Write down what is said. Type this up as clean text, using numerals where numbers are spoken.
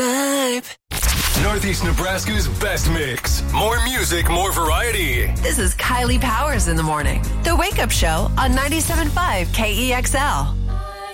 type. Northeast Nebraska's best mix. More music, more variety. This is Kylie Powers in the morning. The Wake Up Show on 97.5 KEXL.